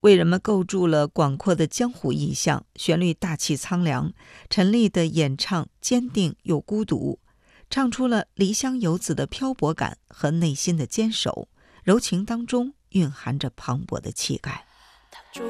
为人们构筑了广阔的江湖意象，旋律大气苍凉，陈粒的演唱坚定又孤独，唱出了离乡游子的漂泊感和内心的坚守，柔情当中蕴含着磅礴的气概。 住